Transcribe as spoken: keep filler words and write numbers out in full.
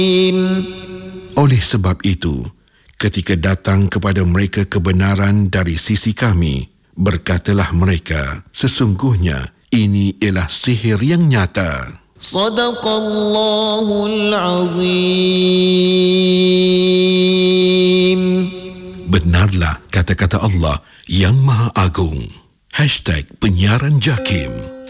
Oleh sebab itu, ketika datang kepada mereka kebenaran dari sisi kami, berkatalah mereka, sesungguhnya ini ialah sihir yang nyata. Sadaqallahul Azim. Benarlah kata-kata Allah yang Maha Agung. Hashtag Penyiaran Jakim.